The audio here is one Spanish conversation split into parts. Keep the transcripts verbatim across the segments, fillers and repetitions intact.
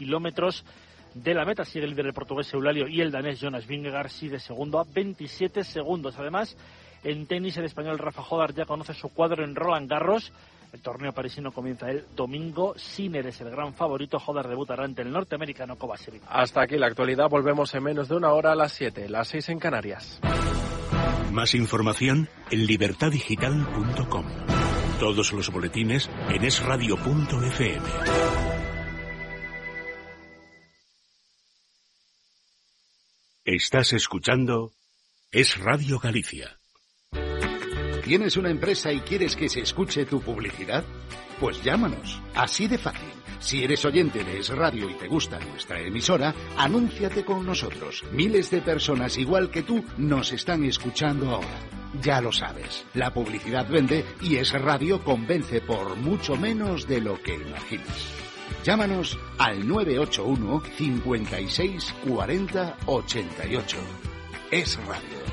kilómetros de la meta. Sigue el líder el portugués Eulalio y el danés Jonas Vingegaard sigue segundo a veintisiete segundos. Además, en tenis, el español Rafa Jodar ya conoce su cuadro en Roland Garros. El torneo parisino comienza el domingo. Sinner es el gran favorito. Jodar debutará ante el norteamericano Kovacevic. Hasta aquí la actualidad. Volvemos en menos de una hora a las siete, las seis en Canarias. Más información en libertad digital punto com. Todos los boletines en es radio punto efe eme. Estás escuchando Es Radio Galicia. ¿Tienes una empresa y quieres que se escuche tu publicidad? Pues llámanos, así de fácil. Si eres oyente de Es Radio y te gusta nuestra emisora, anúnciate con nosotros. Miles de personas igual que tú nos están escuchando ahora. Ya lo sabes, la publicidad vende y Es Radio convence por mucho menos de lo que imaginas. Llámanos al nueve ocho uno, cincuenta y seis, cuarenta, ochenta y ocho. Es Radio.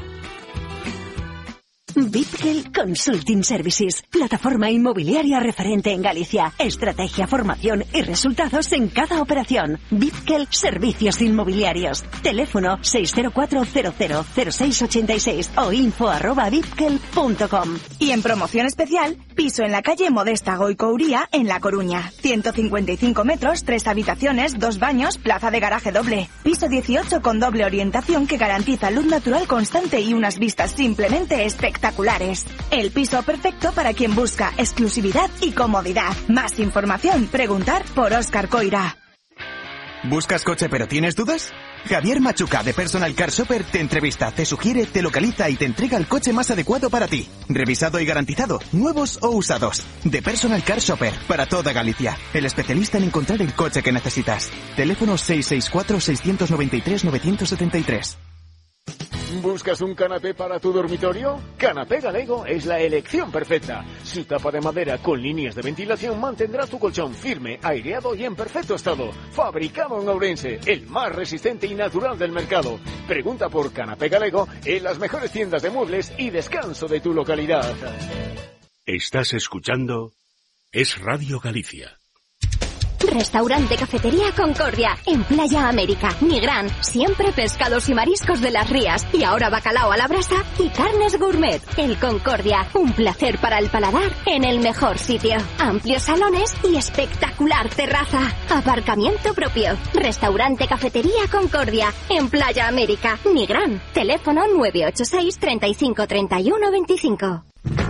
Bitgel Consulting Services, plataforma inmobiliaria referente en Galicia. Estrategia, formación y resultados en cada operación. Bitgel Servicios Inmobiliarios. Teléfono seis cero cuatro cero cero cero seis ocho seis o info arroba bitgel punto com. Y en promoción especial, piso en la calle Modesta Goicouría, en La Coruña. ciento cincuenta y cinco metros, tres habitaciones, dos baños, plaza de garaje doble. Piso dieciocho con doble orientación que garantiza luz natural constante y unas vistas simplemente espectaculares. El piso perfecto para quien busca exclusividad y comodidad. Más información, preguntar por Óscar Coira. ¿Buscas coche pero tienes dudas? Javier Machuca de Personal Car Shopper te entrevista, te sugiere, te localiza y te entrega el coche más adecuado para ti. Revisado y garantizado, nuevos o usados. De Personal Car Shopper, para toda Galicia. El especialista en encontrar el coche que necesitas. Teléfono seis seis cuatro, seis nueve tres, nueve siete tres. ¿Buscas un canapé para tu dormitorio? Canapé Galego es la elección perfecta. Su tapa de madera con líneas de ventilación mantendrá tu colchón firme, aireado y en perfecto estado. Fabricado en Ourense, el más resistente y natural del mercado. Pregunta por Canapé Galego en las mejores tiendas de muebles y descanso de tu localidad. Estás escuchando Es Radio Galicia. Restaurante Cafetería Concordia, en Playa América, Nigrán, siempre pescados y mariscos de las rías, y ahora bacalao a la brasa y carnes gourmet. El Concordia, un placer para el paladar en el mejor sitio. Amplios salones y espectacular terraza. Aparcamiento propio. Restaurante Cafetería Concordia, en Playa América, Nigrán. Teléfono nueve ocho seis, treinta y cinco, treinta y uno, veinticinco.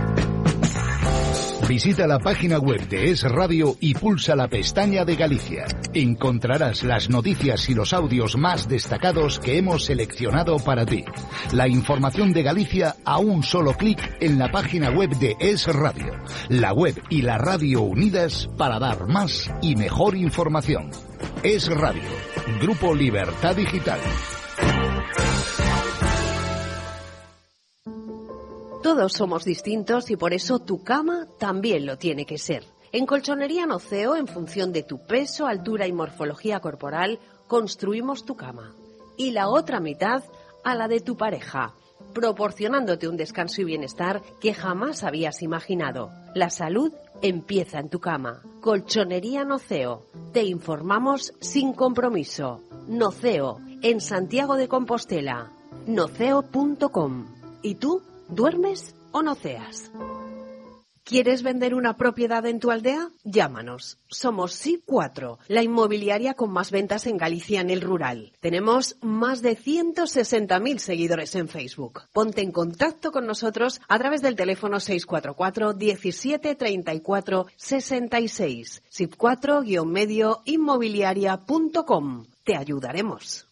Visita la página web de Es Radio y pulsa la pestaña de Galicia. Encontrarás las noticias y los audios más destacados que hemos seleccionado para ti. La información de Galicia a un solo clic en la página web de Es Radio. La web y la radio unidas para dar más y mejor información. Es Radio, Grupo Libertad Digital. Todos somos distintos y por eso tu cama también lo tiene que ser. En Colchonería Noceo, en función de tu peso, altura y morfología corporal, construimos tu cama. Y la otra mitad a la de tu pareja, proporcionándote un descanso y bienestar que jamás habías imaginado. La salud empieza en tu cama. Colchonería Noceo. Te informamos sin compromiso. Noceo, en Santiago de Compostela. noceo punto com. ¿Y tú? ¿Duermes o noceas? ¿Quieres vender una propiedad en tu aldea? Llámanos. Somos S I P cuatro, la inmobiliaria con más ventas en Galicia en el rural. Tenemos más de ciento sesenta mil seguidores en Facebook. Ponte en contacto con nosotros a través del teléfono seis cuatro cuatro, diecisiete, treinta y cuatro, sesenta y seis. S I P cuatro guion medio inmobiliaria punto com. Te ayudaremos.